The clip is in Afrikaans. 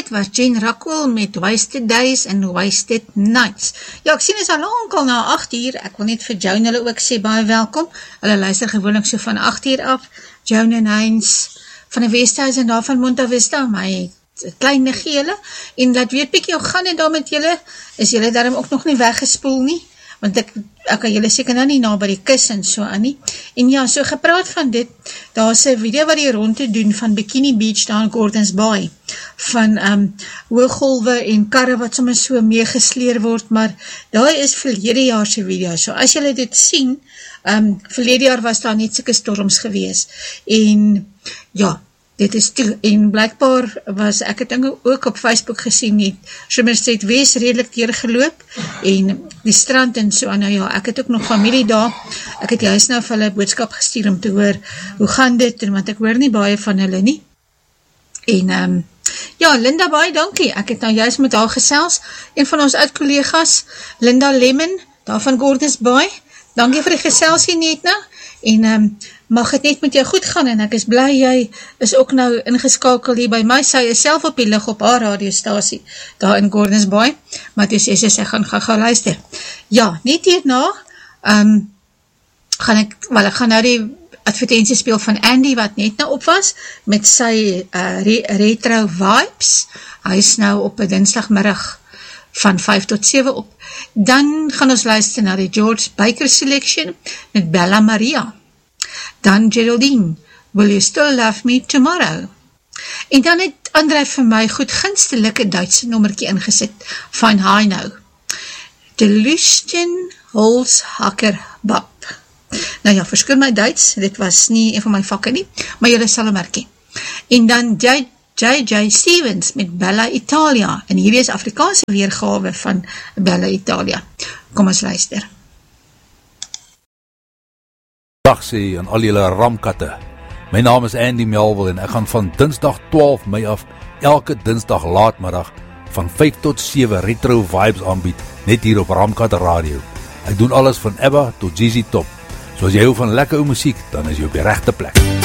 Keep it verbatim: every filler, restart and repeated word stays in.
dit was Jen Rockwell met Wasted Days and Wasted Nights. Ja, ek sien is al lang al na agt uur, ek wil net vir Joan hulle ook sê baie welkom, hulle luister gewoonlik so van agt uur af, Joan en Heinz van die Westhuis en daar van Monta Vista, my klein negele, en laat weet bykie hoe gaan het daar met julle, is julle daarom ook nog nie weggespoel nie, want ek, ek kan julle seker nou nie na by die kus en so aan nie, en ja, so gepraat van dit, daar is een video wat die rond te doen van Bikini Beach daar in Gordons Bay, van um, hooggolwe en karre wat soms so meegesleer word, maar daar is verlede jaar se video, so as julle dit sien, um, verlede jaar was daar net sulke storms gewees, en ja, dit is toe, en blijkbaar was, ek het ook op Facebook gesien, het Somerset West redelijk deurgeloop, en die strand en so, nou ja, ek het ook nog familie daar, ek het juist nou vir hulle boodskap gestuur om te hoor, hoe gaan dit, en want ek hoor nie baie van hulle nie, en um, ja, Linda baie dankie, ek het nou juist met haar gesels, een van ons oud-collega's, Linda Lemon, daar van Gordons Bay, dankie vir die geselsie net nou, en um, mag het net met jou goed gaan, en ek is bly jy is ook nou ingeskakel hier by my, sy is self op die lig op haar radiostasie, daar in Gordons Bay, maar toe sê sy, sy gaan gaan gaan luister. Ja, net hierna, um, gaan ek, wel ek gaan nou die advertentie speel van Andy, wat net nou op was, met sy uh, re retro vibes, hy is nou op 'n dinsdagmiddag van vyf tot sewe op, dan gaan ons luister na die George Baker Selection, met Bella Maria, dan Geraldine, Will You Still Love Me Tomorrow? En dan het André vir my goed gunstelike Duitse nommerkie ingesit, van Heino, Delusion Holzhacker Bab. Nou ja, verskoon my Duits, dit was nie een van my vakke nie, maar julle sal merkie. En dan J J Stevens met Bella Italia, en hierdie is Afrikaanse weergawe van Bella Italia. Kom ons luister. Dag sê aan al julle ramkatte. My naam is Andy Melville en ek gaan van Dinsdag twaalf Mei af elke Dinsdag laatmiddag van vyf tot sewe retro vibes aanbied, net hier op Ramkat Radio. Ek doen alles van ABBA tot Z Z Top. So as jy hou van lekker ou musiek, dan is jy op die regte plek.